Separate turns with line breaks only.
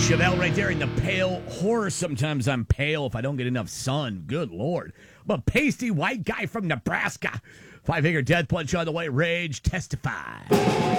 Chevelle right there in the pale horse. Sometimes I'm pale if I don't get enough sun. Good Lord. I'm a pasty white guy from Nebraska. 5-figure death punch on the way. Rage, testify.